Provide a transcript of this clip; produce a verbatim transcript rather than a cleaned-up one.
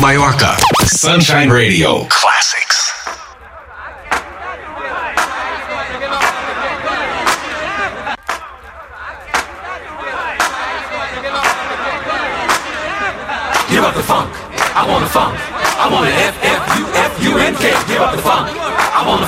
Mallorca. Sunshine Radio Classics. Give up the funk. I want the funk. I want an F F U F U N K. Give up the funk. I want the